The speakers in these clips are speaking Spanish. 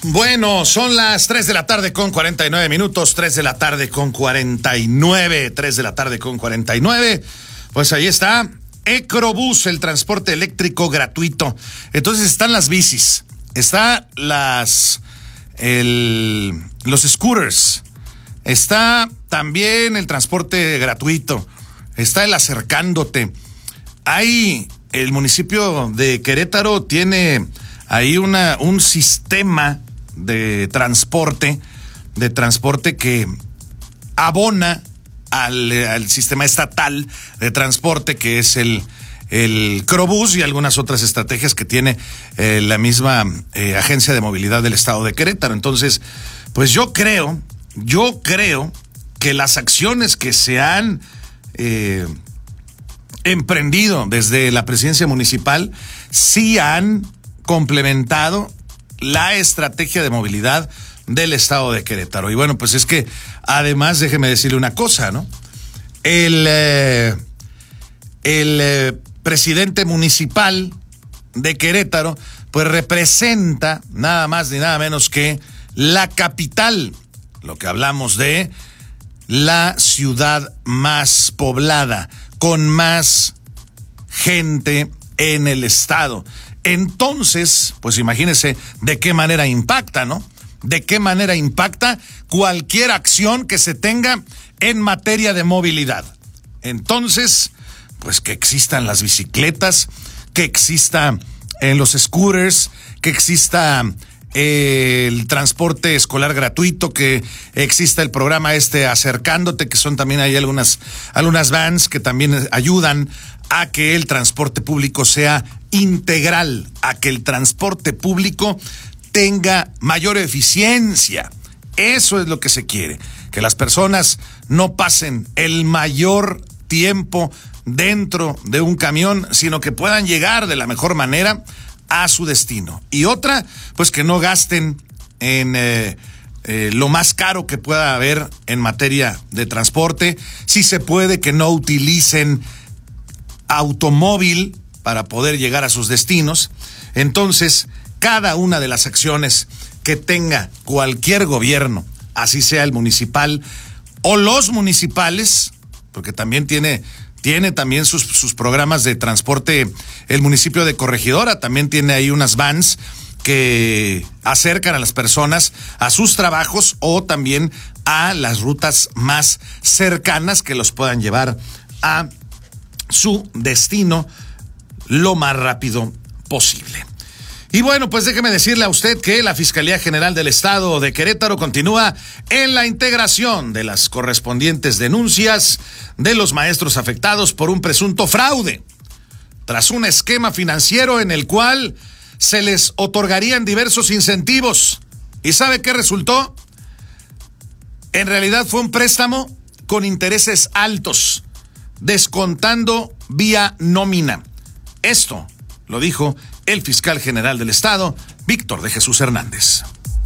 Bueno, son las 3 de la tarde con 49 minutos, 3 de la tarde con 49, 3 de la tarde con 49. Pues ahí está, Ecrobús, el transporte eléctrico gratuito. Entonces están las bicis, está los scooters, está también el transporte gratuito, está el acercándote. Hay, el municipio de Querétaro tiene ahí un sistema de transporte que abona al sistema estatal de transporte, que es el Crobús, y algunas otras estrategias que tiene la misma Agencia de Movilidad del Estado de Querétaro. Entonces, pues yo creo que las acciones que se han emprendido desde la presidencia municipal sí han complementado la estrategia de movilidad del Estado de Querétaro. Y bueno, pues es que además, déjeme decirle una cosa, ¿no? El presidente municipal de Querétaro, pues representa nada más ni nada menos que la capital, lo que hablamos de la ciudad más poblada, con más gente en el estado. Entonces, pues imagínese de qué manera impacta, ¿no? De qué manera impacta cualquier acción que se tenga en materia de movilidad. Entonces, pues que existan las bicicletas, que exista los scooters, que exista el transporte escolar gratuito, que exista el programa Acercándote, que son también hay algunas vans que también ayudan a que el transporte público sea integral, a que el transporte público tenga mayor eficiencia. Eso es lo que se quiere, que las personas no pasen el mayor tiempo dentro de un camión, sino que puedan llegar de la mejor manera a su destino. Y otra, pues que no gasten en lo más caro que pueda haber en materia de transporte. Si se puede, que no utilicen automóvil para poder llegar a sus destinos. Entonces, cada una de las acciones que tenga cualquier gobierno, así sea el municipal o los municipales, porque también tiene también sus programas de transporte, el municipio de Corregidora también tiene ahí unas vans que acercan a las personas a sus trabajos o también a las rutas más cercanas que los puedan llevar a su destino lo más rápido posible. Y bueno, pues déjeme decirle a usted que la Fiscalía General del Estado de Querétaro continúa en la integración de las correspondientes denuncias de los maestros afectados por un presunto fraude, tras un esquema financiero en el cual se les otorgarían diversos incentivos. ¿Y sabe qué resultó? En realidad fue un préstamo con intereses altos, descontando vía nómina. Esto lo dijo el fiscal general del Estado, Víctor de Jesús Hernández.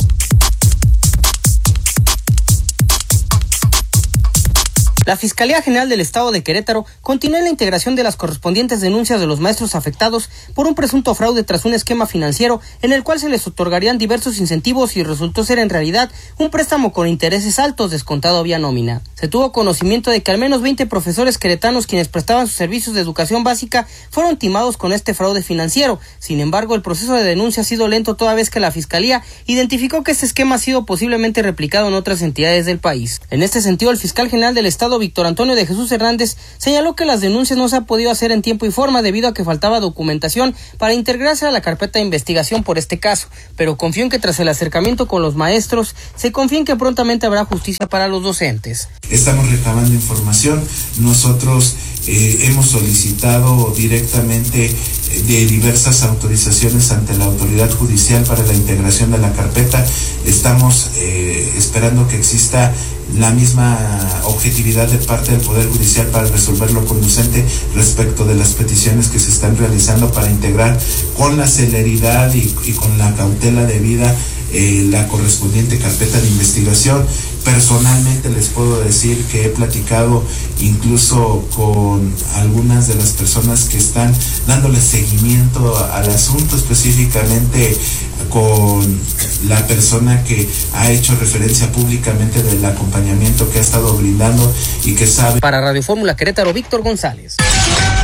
La Fiscalía General del Estado de Querétaro continúa en la integración de las correspondientes denuncias de los maestros afectados por un presunto fraude tras un esquema financiero en el cual se les otorgarían diversos incentivos y resultó ser en realidad un préstamo con intereses altos descontado vía nómina. Se tuvo conocimiento de que al menos 20 profesores queretanos quienes prestaban sus servicios de educación básica fueron timados con este fraude financiero. Sin embargo, el proceso de denuncia ha sido lento toda vez que la Fiscalía identificó que este esquema ha sido posiblemente replicado en otras entidades del país. En este sentido, el fiscal general del Estado, Víctor Antonio de Jesús Hernández, señaló que las denuncias no se ha podido hacer en tiempo y forma debido a que faltaba documentación para integrarse a la carpeta de investigación por este caso, pero confío en que tras el acercamiento con los maestros se confía en que prontamente habrá justicia para los docentes. Estamos recabando información. Nosotros hemos solicitado directamente de diversas autorizaciones ante la autoridad judicial para la integración de la carpeta. Estamos esperando que exista la misma objetividad de parte del Poder Judicial para resolver lo conducente respecto de las peticiones que se están realizando para integrar con la celeridad y con la cautela debida la correspondiente carpeta de investigación. Personalmente les puedo decir que he platicado incluso con algunas de las personas que están dándole seguimiento al asunto, específicamente con la persona que ha hecho referencia públicamente del acompañamiento que ha estado brindando y que sabe. Para Radio Fórmula Querétaro, Víctor González.